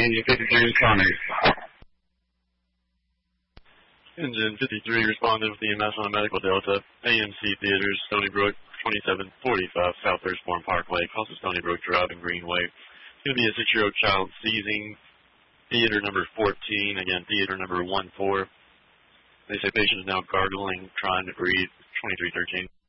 Engine 53 responded. Engine 53 responded with EMS on a medical Delta. AMC Theaters, Stony Brook, 2745 South Earthbourne Parkway, across the Stony Brook Drive and Greenway. It's going to be a 6-year-old child seizing. Theater number 14, again, theater number 14. They say patient is now gargling, trying to breathe, 2313.